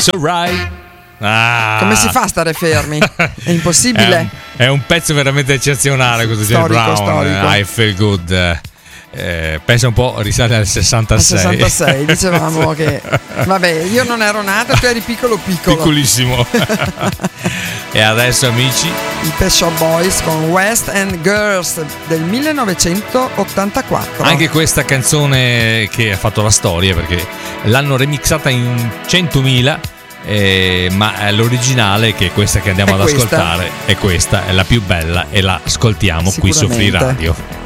It's Alright. Come si fa a stare fermi? È impossibile. È un pezzo veramente eccezionale questo James Brown. Storico. I Feel Good. Pensa un po', risale al 66. Al 66 dicevamo che vabbè, io non ero nata, tu eri piccolo piccolissimo. E adesso, amici, i Pet Shop Boys con West End Girls del 1984. Anche questa canzone che ha fatto la storia, perché l'hanno remixata in 100.000, ma l'originale, che è questa che andiamo ad ascoltare, è questa, è la più bella, e la ascoltiamo qui su Free Radio.